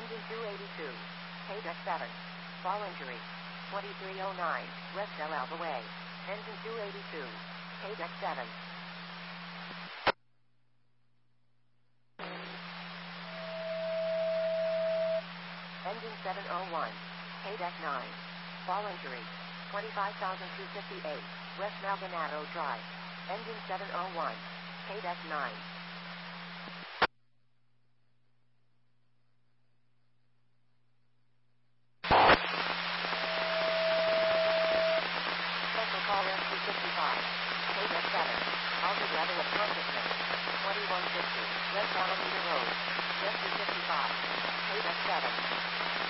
Engine 282. Paydeck 7. Fall injury. 2309. West El Alba Way. Engine 282. Paydeck 7. Engine 701. Paydeck 9. Fall injury. 25,258. West Maldonado Drive. Engine 701. Paydeck 9. Special call Rescue 55. Paydeck 7. Altered level of consciousness. 2150. West Alameda Road. Rescue 55. Paydeck 7.